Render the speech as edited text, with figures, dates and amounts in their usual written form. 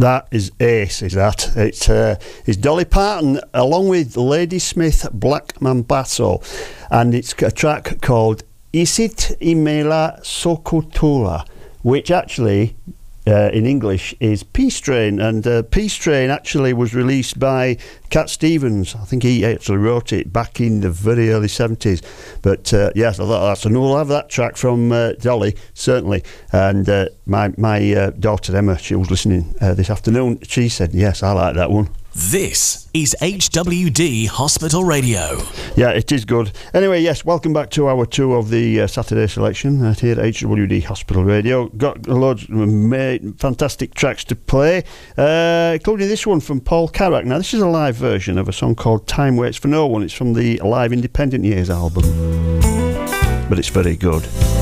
That is ace, is that? It's Dolly Parton along with Ladysmith Black Mambazo, and it's a track called Isit Imela Sokotula, which actually in English is Peace Train, and Peace Train actually was released by Cat Stevens. I think he actually wrote it back in the very early 70s, but yes, I thought that's, and we'll have that track from Dolly, certainly. And my daughter Emma, she was listening this afternoon, she said yes, I like that one. This is HWD Hospital Radio. Yeah, it is good. Anyway, yes, welcome back to hour 2 of the Saturday selection here at HWD Hospital Radio. Got loads of fantastic tracks to play, including this one from Paul Carrack. Now, this is a live version of a song called Time Waits for No One. It's from the Live Independent Years album, but it's very good.